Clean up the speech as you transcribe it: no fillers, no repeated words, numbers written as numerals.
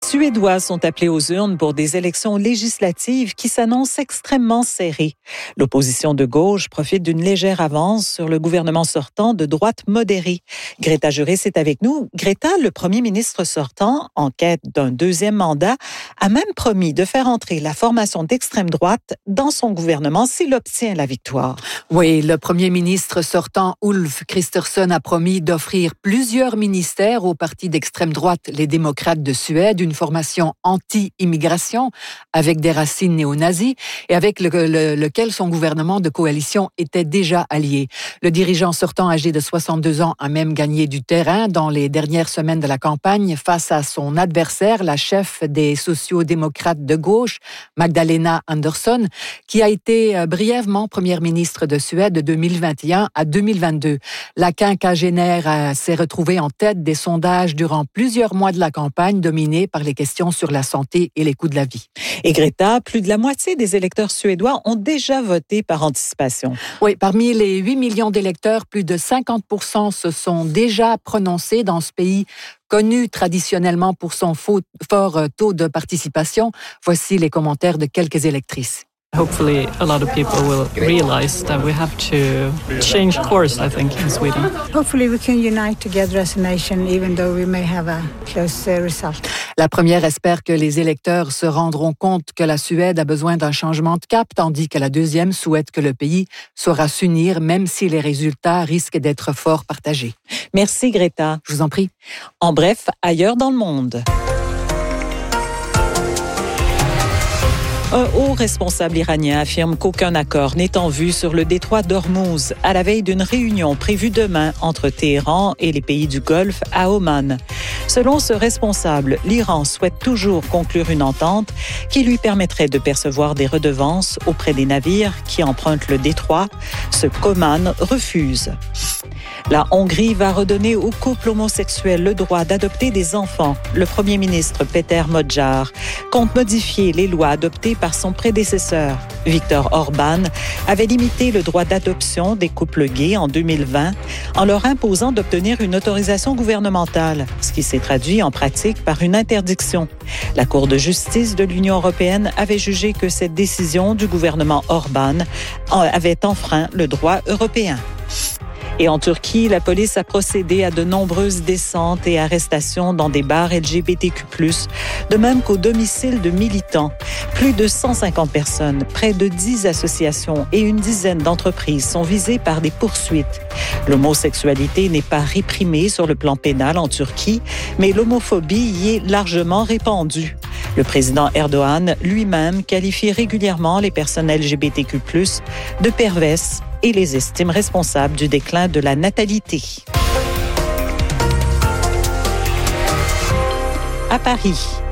Suédois sont appelés aux urnes pour des élections législatives qui s'annoncent extrêmement serrées. L'opposition de gauche profite d'une légère avance sur le gouvernement sortant de droite modérée. Greta Juris est avec nous. Greta, le premier ministre sortant, en quête d'un deuxième mandat, a même promis de faire entrer la formation d'extrême droite dans son gouvernement s'il obtient la victoire. Oui, le premier ministre sortant, Ulf Kristersson, a promis d'offrir plusieurs ministères au parti d'extrême droite, les démocrates de Suède, une formation anti-immigration avec des racines néo-nazis et avec lequel son gouvernement de coalition était déjà allié. Le dirigeant sortant âgé de 62 ans a même gagné du terrain dans les dernières semaines de la campagne face à son adversaire, la chef des sociaux-démocrates de gauche, Magdalena Andersson, qui a été brièvement première ministre de Suède de 2021 à 2022. La quinquagénaire s'est retrouvée en tête des sondages durant plusieurs mois de la campagne, dominée par les questions sur la santé et les coûts de la vie. Et Greta, plus de la moitié des électeurs suédois ont déjà voté par anticipation. Oui, parmi les 8 millions d'électeurs, plus de 50% se sont déjà prononcés dans ce pays connu traditionnellement pour son fort taux de participation. Voici les commentaires de quelques électrices. Hopefully, a lot of people will realize that we have to change course, I think, in Sweden. Hopefully, we can unite together as a nation, even though we may have a close result. La première espère que les électeurs se rendront compte que la Suède a besoin d'un changement de cap, tandis que la deuxième souhaite que le pays saura s'unir, même si les résultats risquent d'être fort partagés. Merci, Greta. Je vous en prie. En bref, ailleurs dans le monde. Un haut responsable iranien affirme qu'aucun accord n'est en vue sur le détroit d'Ormuz à la veille d'une réunion prévue demain entre Téhéran et les pays du Golfe à Oman. Selon ce responsable, l'Iran souhaite toujours conclure une entente qui lui permettrait de percevoir des redevances auprès des navires qui empruntent le détroit, ce qu'Oman refuse. La Hongrie va redonner aux couples homosexuels le droit d'adopter des enfants. Le premier ministre Péter Magyar compte modifier les lois adoptées par son prédécesseur. Viktor Orban avait limité le droit d'adoption des couples gays en 2020 en leur imposant d'obtenir une autorisation gouvernementale, ce qui s'est traduit en pratique par une interdiction. La Cour de justice de l'Union européenne avait jugé que cette décision du gouvernement Orban avait enfreint le droit européen. Et en Turquie, la police a procédé à de nombreuses descentes et arrestations dans des bars LGBTQ+, de même qu'au domicile de militants. Plus de 150 personnes, près de 10 associations et une dizaine d'entreprises sont visées par des poursuites. L'homosexualité n'est pas réprimée sur le plan pénal en Turquie, mais l'homophobie y est largement répandue. Le président Erdogan lui-même qualifie régulièrement les personnes LGBTQ+, de perverses et les estime responsables du déclin de la natalité. À Paris,